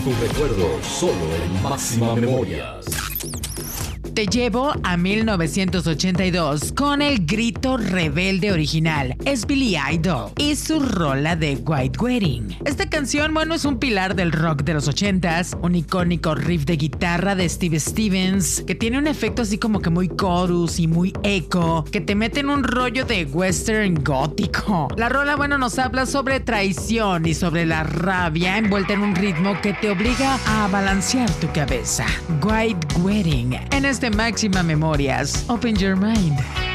Tu recuerdo solo en Máxima Memorias. Te llevo a 1982 con el grito rebelde original. Es Billy Idol y su rola de White Wedding. Esta canción, bueno, es un pilar del rock de los 80s, un icónico riff de guitarra de Steve Stevens que tiene un efecto así como que muy chorus y muy eco, que te mete en un rollo de western gótico. La rola, bueno, nos habla sobre traición y sobre la rabia envuelta en un ritmo que te obliga a balancear tu cabeza. White Wedding. En Máxima Memorias. Open your mind.